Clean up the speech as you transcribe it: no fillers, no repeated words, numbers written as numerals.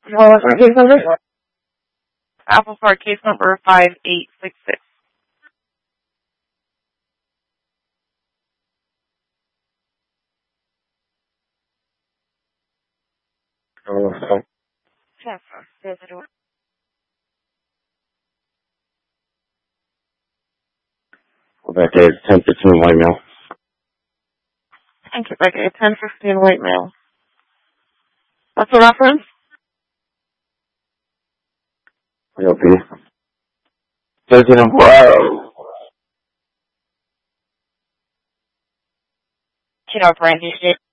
Well, what's my case number? Apple Park case number 5866. Yes, sir. Yes, I do. That day is 10:15 white male. Thank you, Becky. 1015 white male. What's the reference? EOP. 13 and 4. Kiddo Brandy Street.